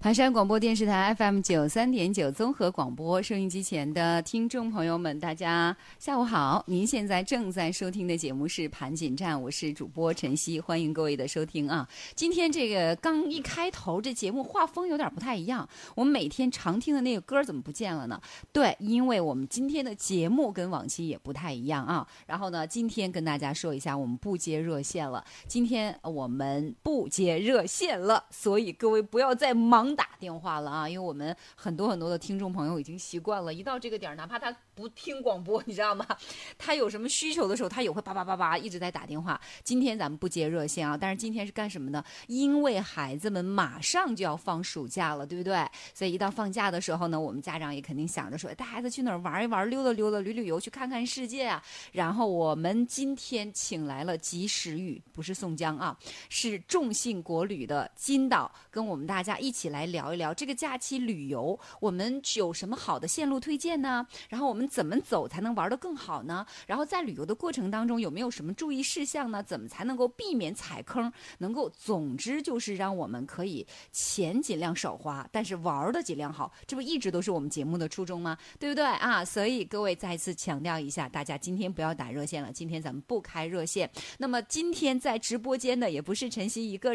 盘山广播电视台 FM93.9 综合广播，收音机前的听众朋友们，大家下午好！您现在正在收听的节目是盘锦站，我是主播晨曦，欢迎各位的收听啊！今天这个刚一开头，这节目画风有点不太一样，我们每天常听的那个歌怎么不见了呢？对，因为我们今天的节目跟往期也不太一样啊。然后呢，今天跟大家说一下，我们不接热线了。今天我们不接热线了，所以各位不要再忙打电话了啊！因为我们很多的听众朋友已经习惯了，一到这个点儿，哪怕他不听广播，你知道吗？他有什么需求的时候，他也会叭叭叭叭一直在打电话。今天咱们不接热线啊，但是今天是干什么呢？因为孩子们马上就要放暑假了，对不对？所以一到放假的时候呢，我们家长也肯定想着说，带孩子去哪儿玩一玩、溜达溜达、旅旅游，去看看世界啊。然后我们今天请来了及时雨，不是宋江啊，是众信国旅的金导，跟我们大家一起来聊一聊这个假期旅游，我们有什么好的线路推荐呢？然后我们怎么走才能玩得更好呢？然后在旅游的过程当中有没有什么注意事项呢？怎么才能够避免踩坑？能够总之就是让我们可以钱尽量少花，但是玩的尽量好，这不一直都是我们节目的初衷吗？对不对啊？所以各位再一次强调一下，大家今天不要打热线了，今天咱们不开热线。那么今天在直播间的也不是晨曦一个